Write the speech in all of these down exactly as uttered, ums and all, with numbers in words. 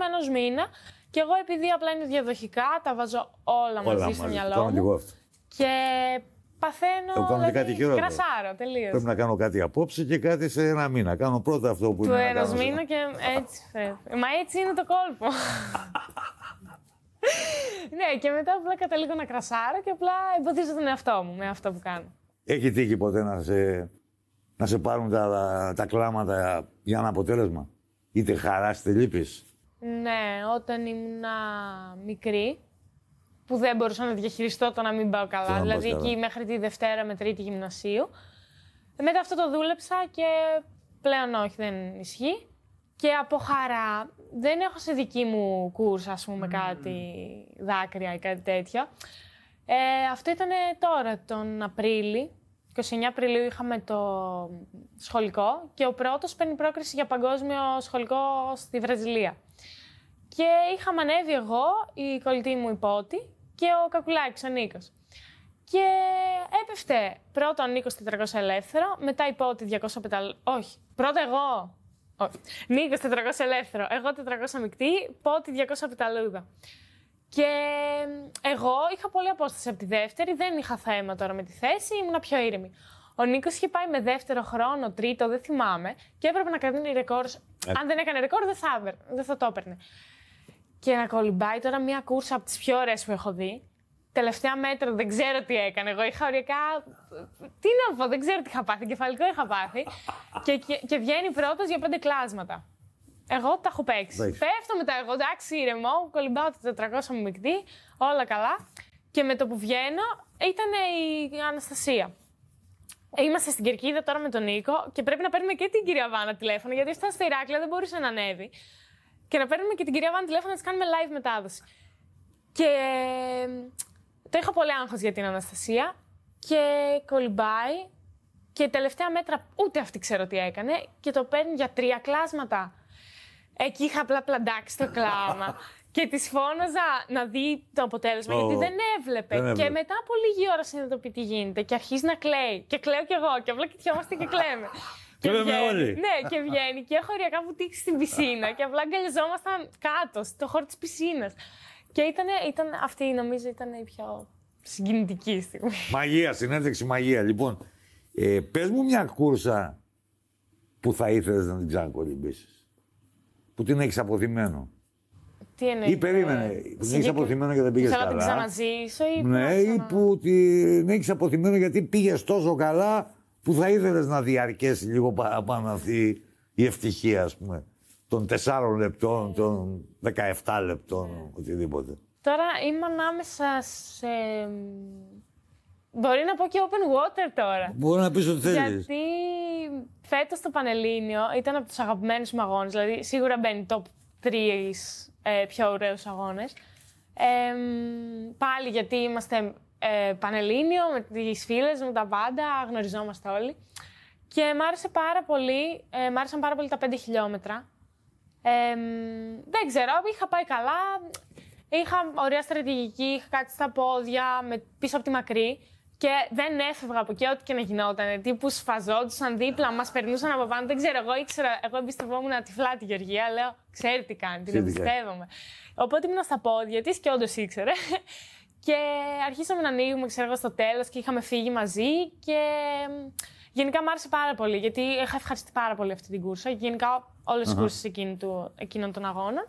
ενός μήνα. Και εγώ, επειδή απλά είναι διαδοχικά, τα βάζω όλα, όλα μαζί στο μυαλό μου. Και παθαίνω. Το κάνω και κάτι χειρότερο. Κρασάρω τελείως. Πρέπει να κάνω κάτι απόψε και κάτι σε ένα μήνα. Κάνω πρώτα αυτό που του είναι. Του ενός μήνα και έτσι φεύγει. Μα έτσι είναι το κόλπο. Ναι, και μετά απλά καταλήγω να κρασάρω και απλά εμποδίζω τον εαυτό μου με αυτό που κάνω. Έχει τύχει ποτέ να σε, να σε πάρουν τα, τα κλάματα για ένα αποτέλεσμα? Είτε χαράς είτε λύπης? Ναι, όταν ήμουν μικρή, που δεν μπορούσα να διαχειριστώ το να μην πάω καλά. Να δηλαδή καλά. εκεί μέχρι τη Δευτέρα με Τρίτη γυμνασίου. Μετά αυτό το δούλεψα και πλέον όχι, δεν ισχύει. Και από χαρά δεν έχω σε δική μου κούρσα, ας πούμε, mm. κάτι δάκρυα ή κάτι τέτοιο. Ε, αυτό ήταν τώρα, τον Απρίλη. είκοσι εννέα Απριλίου είχαμε το σχολικό και ο πρώτος παίρνει πρόκριση για παγκόσμιο σχολικό στη Βραζιλία. Και είχαμε ανέβει εγώ, η κολλητή μου η Πότη και ο Κακουλάκης, ο Νίκος. Και έπεφτε πρώτα ο Νίκος τετρακόσια ελεύθερο, μετά η Πότη διακόσια πεταλούδα. Όχι, πρώτα εγώ. Όχι. Νίκος τετρακόσια ελεύθερο, εγώ τετρακόσια μεικτή, Πότη διακόσια πεταλούδα. Και εγώ είχα πολλή απόσταση από τη δεύτερη, δεν είχα θέμα τώρα με τη θέση, ήμουν πιο ήρεμη. Ο Νίκος είχε πάει με δεύτερο χρόνο, τρίτο, δεν θυμάμαι, και έπρεπε να κάνει ρεκόρ. Ε. Αν δεν έκανε ρεκόρ, δεν θα, δεν θα το έπαιρνε. Και να κολυμπάει τώρα μια κούρσα από τις πιο ωραίες που έχω δει. Τελευταία μέτρα δεν ξέρω τι έκανε. Εγώ είχα οριακά. Τι να πω, δεν ξέρω τι είχα πάθει. Κεφαλικό είχα πάθει. και, και, και βγαίνει πρώτος για πέντε κλάσματα. Εγώ τα έχω παίξει. Πέφτω μετά εγώ, εντάξει, ήρεμο, κολυμπάω το τετρακόσια μου μεικτή, όλα καλά. Και με το που βγαίνω ήταν η Αναστασία. Είμαστε στην Κερκίδα τώρα με τον Νίκο και πρέπει να παίρνουμε και την κυρία Βάνα τηλέφωνο, γιατί ήταν στο Ηράκλειο, δεν μπορούσε να ανέβει. Και να παίρνουμε και την κυρία Βάνα τηλέφωνο να της κάνουμε live μετάδοση. Και το είχα πολύ άγχος για την Αναστασία και κολυμπάει και τελευταία μέτρα ούτε αυτή ξέρω τι έκανε και το παίρνει για τρία κλάσματα. Εκεί είχα απλά πλαντάξει το κλάμα και της φώναζα να δει το αποτέλεσμα, oh, γιατί δεν έβλεπε. δεν έβλεπε. Και μετά από λίγη ώρα συνειδητοποιεί τι γίνεται και αρχίζει να κλαίει. Και κλαίω κι εγώ και απλά κοιτιόμαστε και κλαίμε. Και βγαίνει, ναι, και βγαίνει και έχω οριακά βουτήξει στην πισίνα και απλά αγκαλιαζόμασταν κάτω, στο χώρο της πισίνας. Και ήταν, ήταν, αυτή νομίζω ήταν η πιο συγκινητική στιγμή. Μαγεία, συνέντευξη μαγεία. Λοιπόν, ε, πες μου μια κούρσα που θα ήθελες να την ξανακολυμπήσεις. Που την έχεις αποθυμένο. Τι εννοείς? Ή περίμενε, που την έχεις αποθυμένο και δεν πήγες καλά. Θέλω να την ξαναζήσω ή... Ναι, ή ξανα... που την έχεις αποθυμένο γιατί πήγες τόσο καλά που θα ήθελες να διαρκέσει λίγο παραπάνω αυτή η ευτυχία, ας πούμε. Των τεσσάρων λεπτών, των δεκαεπτά λεπτών, οτιδήποτε. Τώρα είμαι ανάμεσα σε... Μπορεί να πω και open water τώρα. Μπορεί να πεις ό,τι θέλεις. Γιατί φέτος το Πανελλήνιο ήταν από τους αγαπημένους μου αγώνες. Δηλαδή σίγουρα μπαίνει top τρία ε, πιο ωραίους αγώνες. Ε, πάλι γιατί είμαστε ε, Πανελλήνιο με τις φίλες μου, τα πάντα, γνωριζόμαστε όλοι. Και μ' άρεσε πάρα πολύ, ε, μ' άρεσαν πάρα πολύ τα πέντε χιλιόμετρα. Ε, δεν ξέρω, είχα πάει καλά. Είχα ωραία στρατηγική, είχα κάτι στα πόδια, με, πίσω από τη μακρύ. Και δεν έφευγα από εκεί, ό,τι και να γινόταν. Τύπου σφαζόντουσαν δίπλα, μας περνούσαν από πάνω. Δεν ξέρω, εγώ ήξερα, εγώ εμπιστευόμουν τυφλά τη Γεωργία. Λέω, ξέρει τι κάνει, την εμπιστεύομαι. Οπότε ήμουν στα πόδια της και όντως ήξερε. Και αρχίσαμε να ανοίγουμε, ξέρω εγώ, στο τέλος και είχαμε φύγει μαζί. Και γενικά μου άρεσε πάρα πολύ, γιατί είχα ευχαριστεί πάρα πολύ αυτή την κούρσα. Γενικά όλες τις uh-huh. κούρσες εκείνων των αγώνων.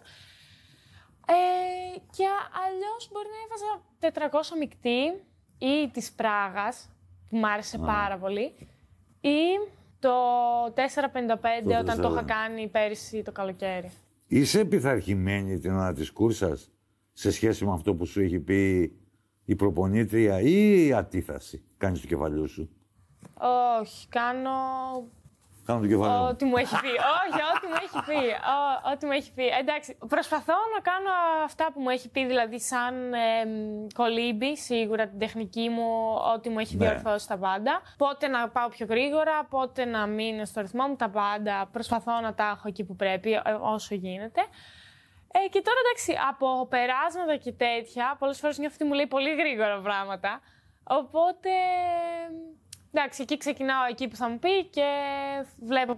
Ε, και αλλιώς μπορεί να έβαζα τετρακόσια μεικτή. Ή της Πράγας, που μου άρεσε ah. πάρα πολύ, ή το τετρακόσια πενήντα πέντε το όταν το είχα κάνει πέρυσι το καλοκαίρι. Είσαι πειθαρχημένη την ώρα της κούρσας σε σχέση με αυτό που σου έχει πει η προπονήτρια ή η αντίθαση, κάνεις το κεφαλιού σου? Όχι, κάνω... Κάνω το κεφάλι. Ό,τι μου έχει πει. Όχι, ό,τι μου έχει πει. Ό, ό,τι μου έχει πει. Εντάξει, προσπαθώ να κάνω αυτά που μου έχει πει, δηλαδή σαν ε, κολύμπι, σίγουρα την τεχνική μου, ό,τι μου έχει διορθώσει τα πάντα. Πότε να πάω πιο γρήγορα, πότε να μείνω στο ρυθμό μου, τα πάντα. Προσπαθώ να τα έχω εκεί που πρέπει, όσο γίνεται. Ε, και τώρα εντάξει, από περάσματα και τέτοια, πολλές φορές νιώθω ότι μου λέει πολύ γρήγορα πράγματα. Οπότε. Εντάξει, εκεί ξεκινάω εκεί που θα μου πει και βλέπω